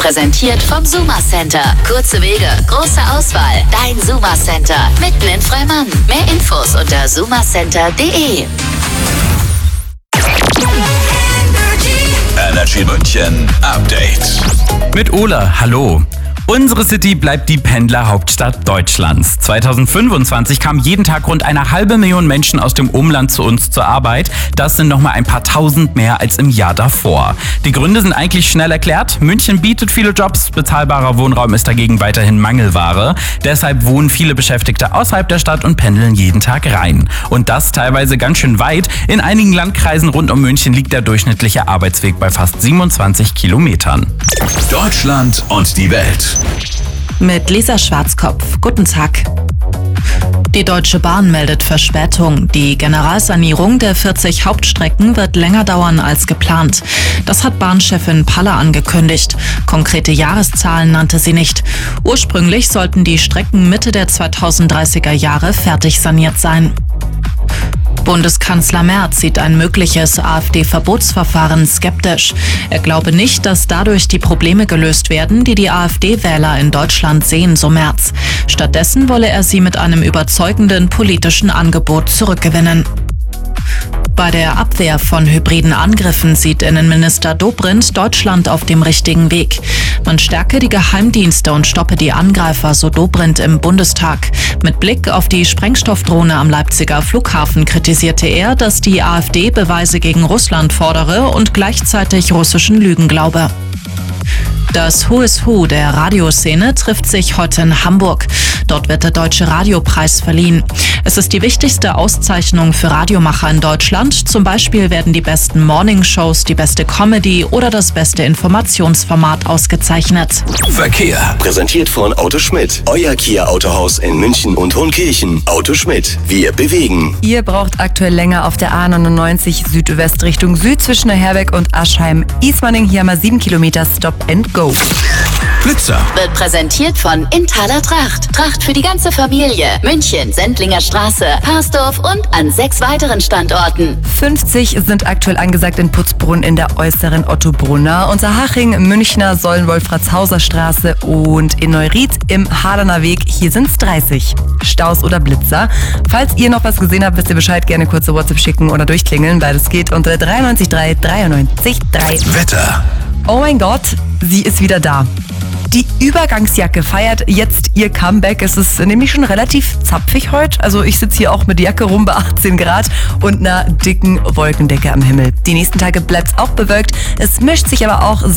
präsentiert vom Suma Center. Kurze Wege, große Auswahl. Dein Suma Center. Mitten in Freimann. Mehr Infos unter sumacenter.de. Energy München Update. Mit Ola, hallo. Unsere City bleibt die Pendlerhauptstadt Deutschlands. 2025 kamen jeden Tag rund 500.000 Menschen aus dem Umland zu uns zur Arbeit. Das sind nochmal ein paar tausend mehr als im Jahr davor. Die Gründe sind eigentlich schnell erklärt. München bietet viele Jobs, bezahlbarer Wohnraum ist dagegen weiterhin Mangelware. Deshalb wohnen viele Beschäftigte außerhalb der Stadt und pendeln jeden Tag rein. Und das teilweise ganz schön weit. In einigen Landkreisen rund um München liegt der durchschnittliche Arbeitsweg bei fast 27 Kilometern. Deutschland und die Welt. Mit Lisa Schwarzkopf. Guten Tag. Die Deutsche Bahn meldet Verspätung. Die Generalsanierung der 40 Hauptstrecken wird länger dauern als geplant. Das hat Bahnchefin Paller angekündigt. Konkrete Jahreszahlen nannte sie nicht. Ursprünglich sollten die Strecken Mitte der 2030er Jahre fertig saniert sein. Bundeskanzler Merz sieht ein mögliches AfD-Verbotsverfahren skeptisch. Er glaube nicht, dass dadurch die Probleme gelöst werden, die AfD-Wähler in Deutschland sehen, so Merz. Stattdessen wolle er sie mit einem überzeugenden politischen Angebot zurückgewinnen. Bei der Abwehr von hybriden Angriffen sieht Innenminister Dobrindt Deutschland auf dem richtigen Weg. Man stärke die Geheimdienste und stoppe die Angreifer, so Dobrindt im Bundestag. Mit Blick auf die Sprengstoffdrohne am Leipziger Flughafen kritisierte er, dass die AfD Beweise gegen Russland fordere und gleichzeitig russischen Lügen glaube. Das Who is Who der Radioszene trifft sich heute in Hamburg. Dort wird der Deutsche Radiopreis verliehen. Es ist die wichtigste Auszeichnung für Radiomacher in Deutschland. Zum Beispiel werden die besten Morningshows, die beste Comedy oder das beste Informationsformat ausgezeichnet. Verkehr. Präsentiert von Auto Schmidt. Euer Kia Autohaus in München und Hohenkirchen. Auto Schmidt. Wir bewegen. Ihr braucht aktuell länger auf der A99 Südwest Richtung Süd zwischen Neuherberg und Aschheim-Ismaning. Hier mal 7 Kilometer Stop and Go. Blitzer. Wird präsentiert von Inthaler Tracht. Tracht für die ganze Familie. München, Sendlinger Straße, Parsdorf und an 6 weiteren Standorten. 50 sind aktuell angesagt in Putzbrunn in der äußeren Ottobrunner, Unterhaching, Münchner, Sollen-Wolfratshauser Straße und in Neuried im Haderner Weg. Hier sind es 30. Staus oder Blitzer. Falls ihr noch was gesehen habt, wisst ihr Bescheid, gerne kurze WhatsApp schicken oder durchklingeln. Beides geht unter 93 3 93 3. Wetter. Oh mein Gott, sie ist wieder da. Die Übergangsjacke feiert jetzt ihr Comeback. Es ist nämlich schon relativ zapfig heute. Also ich sitze hier auch mit Jacke rum bei 18 Grad und einer dicken Wolkendecke am Himmel. Die nächsten Tage bleibt es auch bewölkt. Es mischt sich aber auch